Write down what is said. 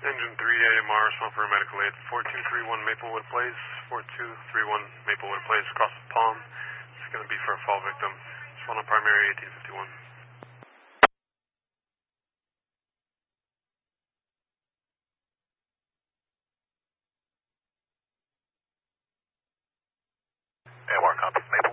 Engine 3 AMR, respond for medical aid. 4231 Maplewood Place. 4231 Maplewood Place, across the Palm. It's going to be for a fall victim. Respond on primary 1851. AMR, copy.